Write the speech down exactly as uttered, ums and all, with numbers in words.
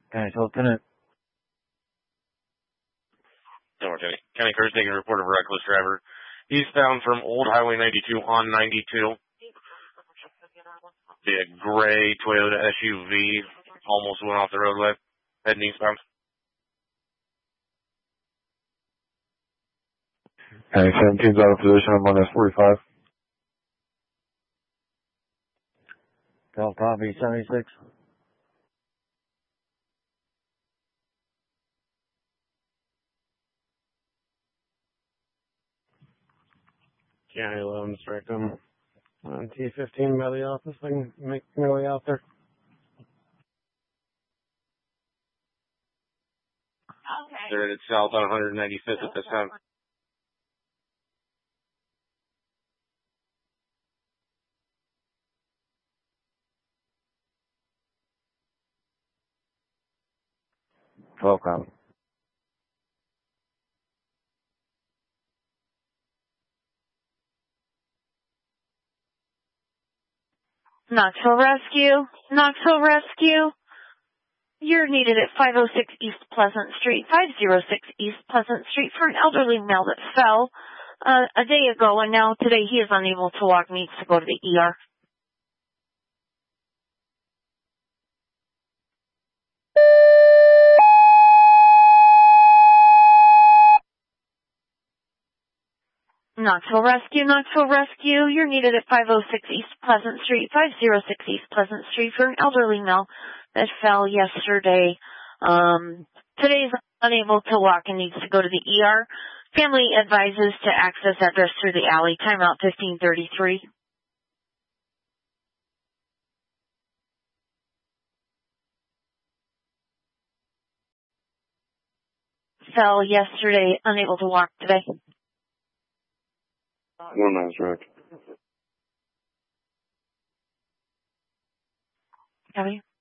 County Lieutenant. Delaware County. County Crews taking a report of a reckless driver. Eastbound from Old Highway ninety-two on ninety-two. The gray Toyota S U V almost went off the roadway, heading eastbound. County seventeen's out of position. I'm on S forty-five. Golf Coffee seventy-six. County eleven's victim on T fifteen by the office. I can make my way out there. Okay. They're headed south on one ninety-fifth at this time. twelve copy. Knoxville Rescue, Knoxville Rescue. You're needed at five oh six East Pleasant Street, five oh six East Pleasant Street for an elderly male that fell uh, a day ago, and now today he is unable to walk, needs to go to the E R. Knoxville Rescue, Knoxville Rescue, you're needed at five oh six East Pleasant Street, five oh six East Pleasant Street for an elderly male that fell yesterday. Um, today is unable to walk and needs to go to the E R. Family advises to access address through the alley. Timeout fifteen thirty-three. Fell yesterday, unable to walk today. One nice direct. Copy.